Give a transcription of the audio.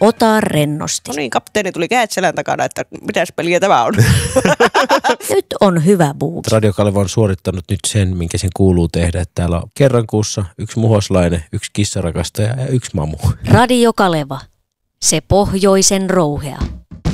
ota rennosti. No niin, kapteeni tuli kädet selän takana, että mitäs peliä tämä on. Nyt on hyvä buuki. Radio Kaleva on suorittanut nyt sen, minkä sen kuuluu tehdä. Että täällä on kerran kuussa 1 muhoslainen, 1 kissarakastaja ja 1 mamu. Radio Kaleva. Se pohjoisen rouhea.